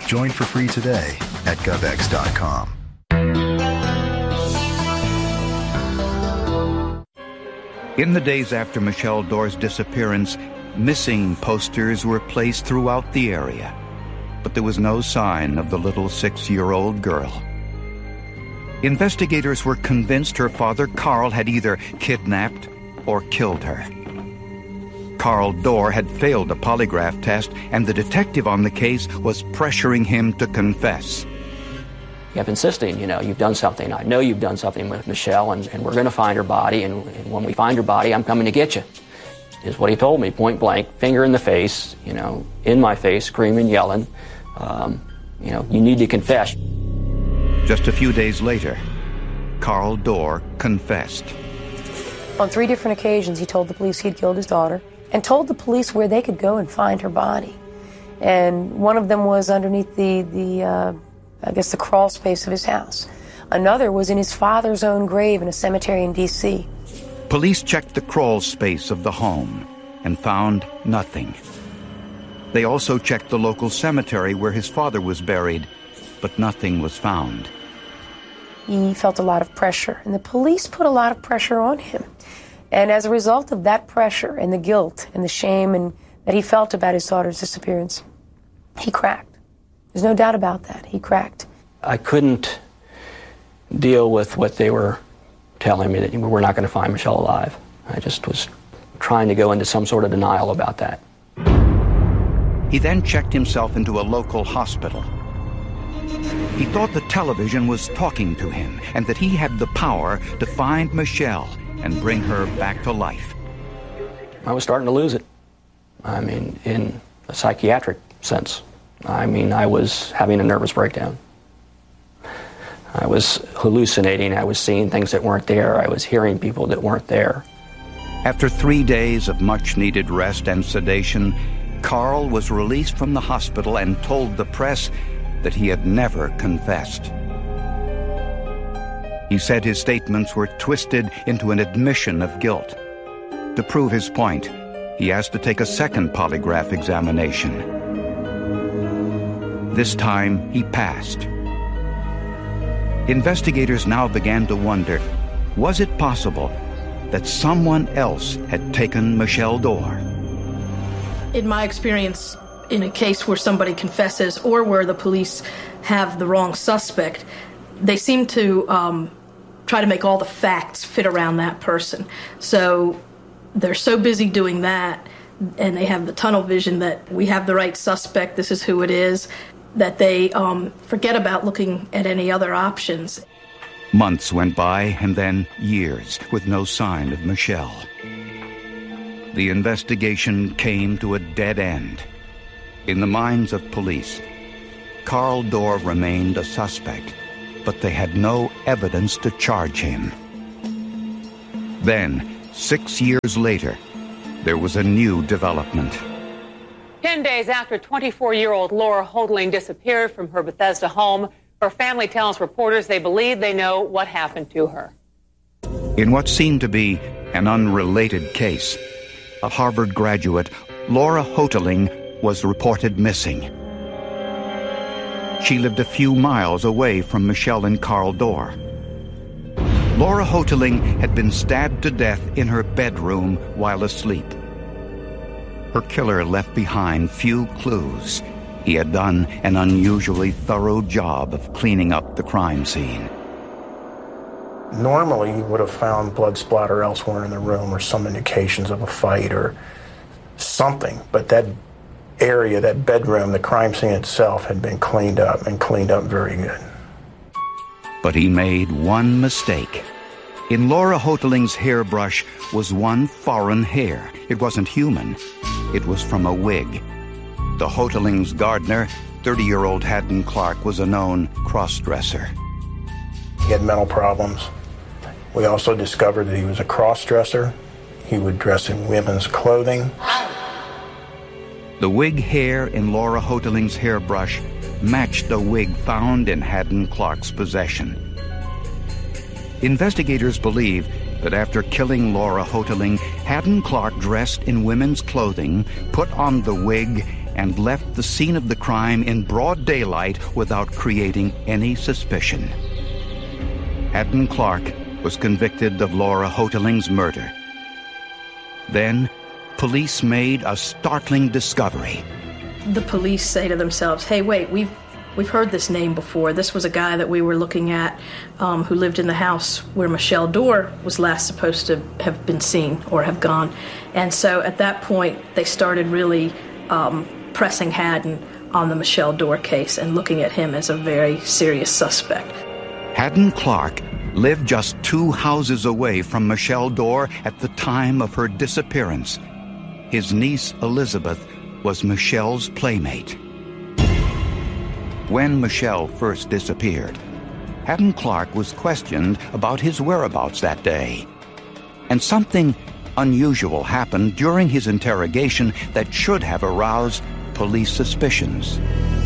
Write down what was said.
Join for free today at GovX.com. In the days after Michelle Dorr's disappearance, missing posters were placed throughout the area, but there was no sign of the little 6-year-old girl. Investigators were convinced her father, Carl, had either kidnapped or killed her. Carl Dorr had failed a polygraph test, and the detective on the case was pressuring him to confess. He kept insisting, you've done something. I know you've done something with Michelle, and we're going to find her body, and when we find her body, I'm coming to get you, is what he told me, point blank, finger in the face, in my face, screaming, yelling, you need to confess. Just a few days later, Carl Dorr confessed. On 3 different occasions, he told the police he'd killed his daughter and told the police where they could go and find her body. And one of them was underneath the crawl space of his house. Another was in his father's own grave in a cemetery in D.C. Police checked the crawl space of the home and found nothing. They also checked the local cemetery where his father was buried, but nothing was found. He felt a lot of pressure, and the police put a lot of pressure on him. And as a result of that pressure and the guilt and the shame that he felt about his daughter's disappearance, he cracked. There's no doubt about that. He cracked. I couldn't deal with what they were telling me, that we're not going to find Michelle alive. I just was trying to go into some sort of denial about that. He then checked himself into a local hospital. He thought the television was talking to him and that he had the power to find Michelle and bring her back to life. I was starting to lose it. In a psychiatric sense. I was having a nervous breakdown. I was hallucinating. I was seeing things that weren't there. I was hearing people that weren't there. After 3 days of much-needed rest and sedation, Carl was released from the hospital and told the press that he had never confessed. He said his statements were twisted into an admission of guilt. To prove his point, he asked to take a second polygraph examination. This time, he passed. Investigators now began to wonder, was it possible that someone else had taken Michelle Dorr? In my experience, in a case where somebody confesses or where the police have the wrong suspect, they seem to try to make all the facts fit around that person. So they're so busy doing that, and they have the tunnel vision that we have the right suspect, this is who it is, that they forget about looking at any other options. Months went by, and then years, with no sign of Michelle. The investigation came to a dead end. In the minds of police, Carl Dorr remained a suspect, but they had no evidence to charge him. Then, 6 years later, there was a new development. 10 days after 24-year-old Laura Hoteling disappeared from her Bethesda home, her family tells reporters they believe they know what happened to her. In what seemed to be an unrelated case, a Harvard graduate, Laura Hoteling, was reported missing. She lived a few miles away from Michelle and Carl Dorr. Laura Hoteling had been stabbed to death in her bedroom while asleep. Her killer left behind few clues. He had done an unusually thorough job of cleaning up the crime scene. Normally, you would have found blood splatter elsewhere in the room or some indications of a fight or something, but that area, that bedroom, the crime scene itself had been cleaned up, and cleaned up very good. But he made one mistake. In Laura Hoteling's hairbrush was one foreign hair. It wasn't human. It was from a wig. The Hoteling's gardener, 30-year-old Haddon Clark, was a known cross-dresser. He had mental problems. We also discovered that he was a cross-dresser. He would dress in women's clothing. The wig hair in Laura Hoteling's hairbrush matched the wig found in Haddon Clark's possession. Investigators believe that after killing Laura Hoteling, Haddon Clark dressed in women's clothing, put on the wig, and left the scene of the crime in broad daylight without creating any suspicion. Haddon Clark was convicted of Laura Hoteling's murder. Then, police made a startling discovery. The police say to themselves, hey, wait, we've heard this name before. This was a guy that we were looking at who lived in the house where Michelle Dorr was last supposed to have been seen or have gone. And so at that point, they started really pressing Haddon on the Michelle Dorr case and looking at him as a very serious suspect. Haddon Clark lived just 2 houses away from Michelle Dorr at the time of her disappearance. His niece, Elizabeth, was Michelle's playmate. When Michelle first disappeared, Haddon Clark was questioned about his whereabouts that day. And something unusual happened during his interrogation that should have aroused police suspicions.